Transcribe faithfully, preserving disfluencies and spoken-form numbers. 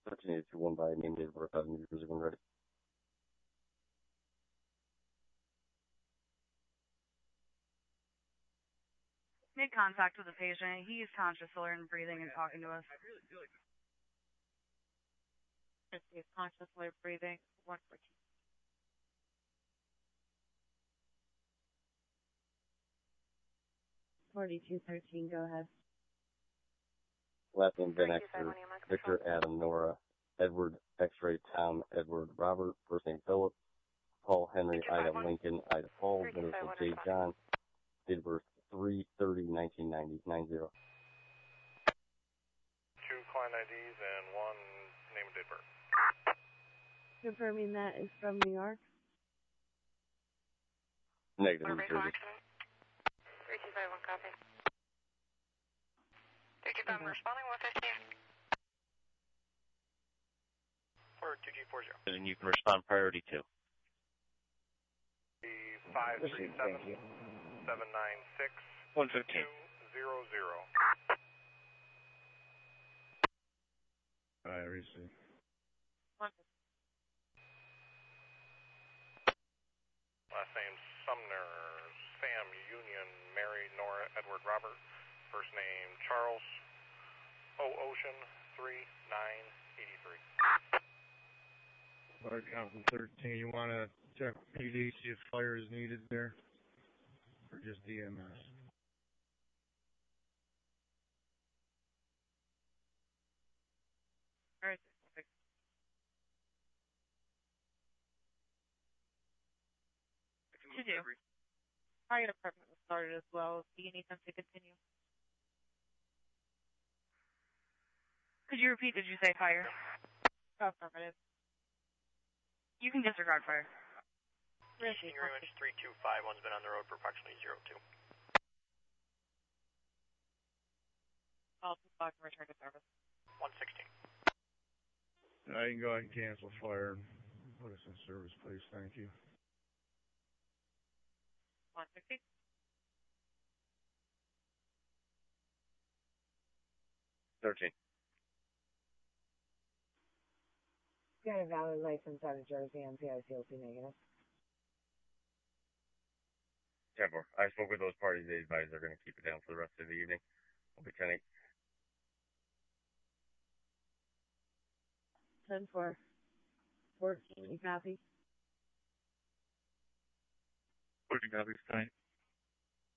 thirteen eight two one by name, date of birth, out of New Jersey when ready. Made contact with the patient. He's conscious, alert, and breathing and talking to us. I really feel like He's conscious, alert, breathing. one fourteen. forty-two thirteen, go ahead. Last name Van Exter, Victor Adam Nora, Edward X-ray Tom Edward Robert, first name Philip, Paul Henry Ida Lincoln Ida Paul, middle name J John, date of birth three thirty nineteen ninety nine zero. Two client I Ds and one name and date of birth. Confirming that is from New York. Negative, New Jersey. three two five one, copy. three two five, responding one fifteen. Or two G four zero. And you can respond priority two. five three seven, seven nine six, one fifteen. two zero zero. I receive. one fifteen. Last name Sumner, Sam Union, Mary Nora Edward Robert. First name Charles O Ocean three nine eighty three. Fire Council thirteen, you want to check P D, see if fire is needed there? Or just D M S? All right. To do. Fire department was started as well. Do you need them to continue? Could you repeat, did you say fire? Affirmative. You can disregard fire. Senior Image three two five, one's been on the road for approximately zero two. Call to stock and return to service. one sixteen. I can go ahead and cancel fire and put us in service, please. Thank you. one sixteen. thirteen. Got a valid license out of Jersey, M P I C L C negative. ten four. I spoke with those parties. They advised they're going to keep it down for the rest of the evening. Will be ten eight. ten four. fourteen, you copy? fourteen copies, fine.